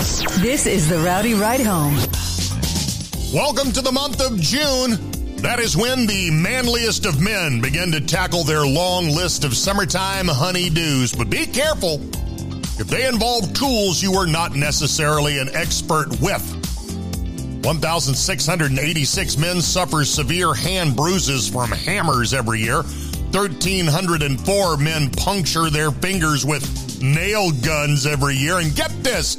This is the Rowdy Ride Home. Welcome to the month of June. That is when the manliest of men begin to tackle their long list of summertime honey-dos. But be careful. If they involve tools you are not necessarily an expert with. 1,686 men suffer severe hand bruises from hammers every year. 1,304 men puncture their fingers with nail guns every year. And get this,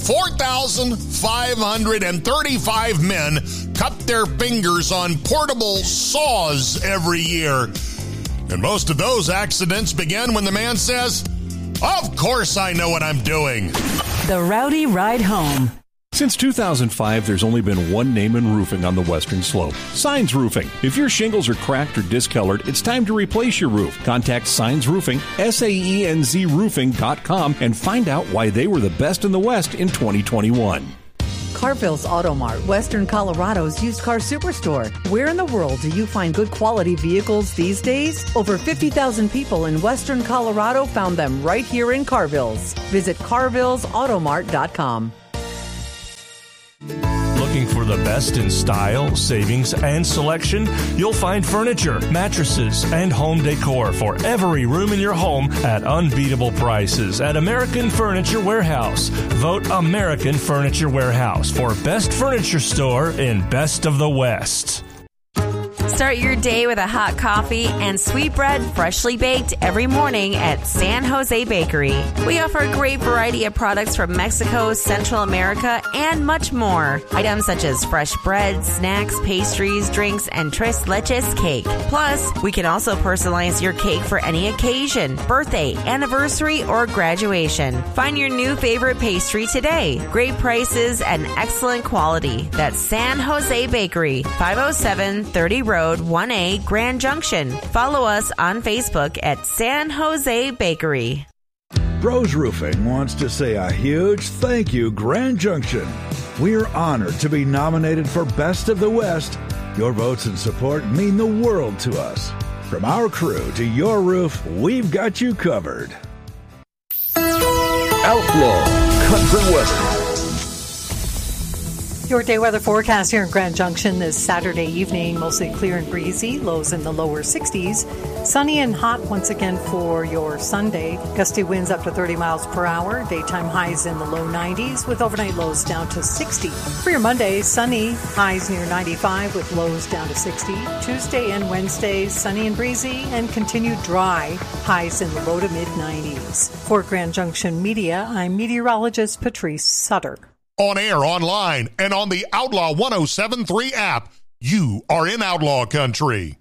4,535 men cut their fingers on portable saws every year. And most of those accidents begin when the man says, "Of course I know what I'm doing." The Rowdy Ride Home. Since 2005, there's only been one name in roofing on the Western Slope, Signs Roofing. If your shingles are cracked or discolored, it's time to replace your roof. Contact Signs Roofing, SAENZroofing.com, and find out why they were the best in the West in 2021. Carville's Auto Mart, Western Colorado's used car superstore. Where in the world do you find good quality vehicles these days? Over 50,000 people in Western Colorado found them right here in Carville's. Visit carvillesautomart.com. Looking for the best in style, savings, and selection? You'll find furniture, mattresses, and home decor for every room in your home at unbeatable prices at American Furniture Warehouse. Vote American Furniture Warehouse for best furniture store in Best of the West. Start your day with a hot coffee and sweet bread freshly baked every morning at San Jose Bakery. We offer a great variety of products from Mexico, Central America, and much more. Items such as fresh bread, snacks, pastries, drinks, and tres leches cake. Plus, we can also personalize your cake for any occasion, birthday, anniversary, or graduation. Find your new favorite pastry today. Great prices and excellent quality. That's San Jose Bakery, 507 30 Road 1A, Grand Junction. Follow us on Facebook at San Jose Bakery. Bros Roofing wants to say a huge thank you, Grand Junction. We are honored to be nominated for Best of the West. Your votes and support mean the world to us. From our crew to your roof, we've got you covered. Outlaw Country Weather. Your day weather forecast here in Grand Junction this Saturday evening, mostly clear and breezy, lows in the lower 60s. Sunny and hot once again for your Sunday. Gusty winds up to 30 miles per hour. Daytime highs in the low 90s with overnight lows down to 60. For your Monday, sunny, highs near 95 with lows down to 60. Tuesday and Wednesday, sunny and breezy and continued dry, highs in the low to mid 90s. For Grand Junction Media, I'm meteorologist Patrice Sutter. On air, online, and on the Outlaw 107.3 app, you are in Outlaw Country.